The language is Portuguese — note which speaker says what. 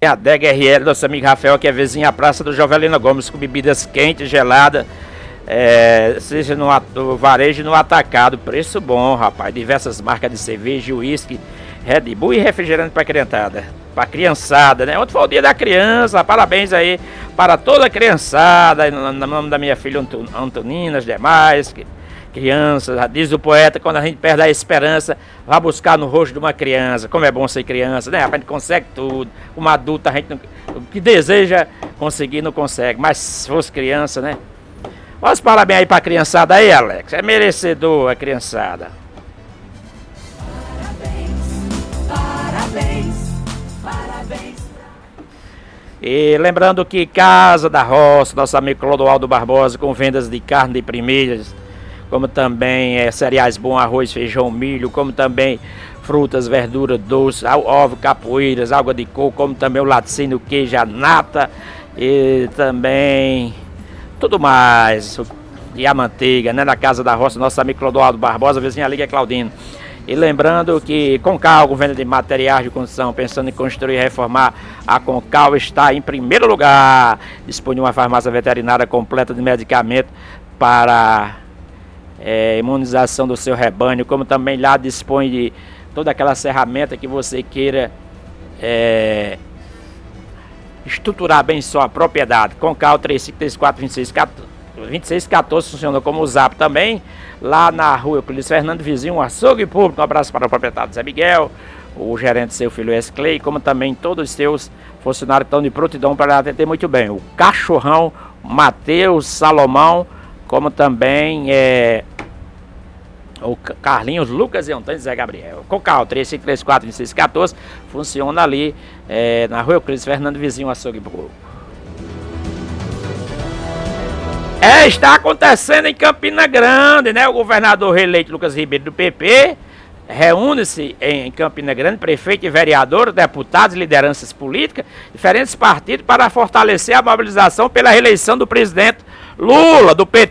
Speaker 1: tem a Adega RL, nosso amigo Rafael, que é vizinho à Praça do Jovelina Gomes, com bebidas quentes, geladas, seja no varejo e no atacado. Preço bom, rapaz. Diversas marcas de cerveja, uísque, Red Bull e refrigerante para criançada, né? Ontem foi o dia da criança, parabéns aí para toda a criançada, no nome da minha filha Antonina, as demais crianças. Diz o poeta, quando a gente perde a esperança, vá buscar no rosto de uma criança. Como é bom ser criança, né? A gente consegue tudo. Como adulto, a gente não, o que deseja conseguir, não consegue. Mas se fosse criança, né? Os parabéns aí pra criançada aí, Alex. É merecedor a criançada.
Speaker 2: Parabéns.
Speaker 1: E lembrando que Casa da Roça, nosso amigo Clodoaldo Barbosa, com vendas de carne de primeiras, como também cereais bons, arroz, feijão, milho, como também frutas, verduras, doces, ovo, capoeiras, água de coco, como também o laticínio, queijo, a nata e também tudo mais. E a manteiga, né? Na Casa da Roça, nosso amigo Clodoaldo Barbosa, vizinha Liga Claudino. E lembrando que Concal, venda de materiais de construção, pensando em construir e reformar, a Concal está em primeiro lugar. Dispõe uma farmácia veterinária completa de medicamento para imunização do seu rebanho, como também lá dispõe de toda aquela ferramenta que você queira estruturar bem sua propriedade. Concal 3534-2614 funciona como o Zap também, lá na rua Euclides Fernando, vizinho, um açougue público. Um abraço para o proprietário Zé Miguel, o gerente seu filho Clay, como também todos os seus funcionários que estão de prontidão para atender muito bem. O Cachorrão, Matheus, Salomão, como também o Carlinhos, Lucas e Antônio Zé Gabriel. Concal 3534-2614 funciona ali na rua Euclides Fernando, vizinho, açougue público. Está acontecendo em Campina Grande, né? O governador reeleito Lucas Ribeiro do PP reúne-se em Campina Grande, prefeito e vereador, deputados e lideranças políticas, diferentes partidos, para fortalecer a mobilização pela reeleição do presidente Lula, do PT.